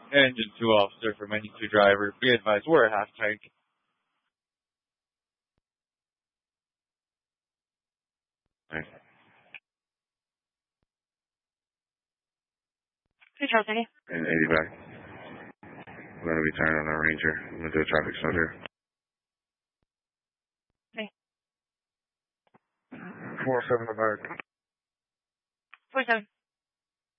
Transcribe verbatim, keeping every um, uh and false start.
Engine two officer from engine two driver. Be advised, we're a half tank. Thanks. Hey, Charles, Eddie. And eighty back. We're going to be turning on our Ranger. I'm going to do a traffic stop here. Okay. four seven to back. four seven.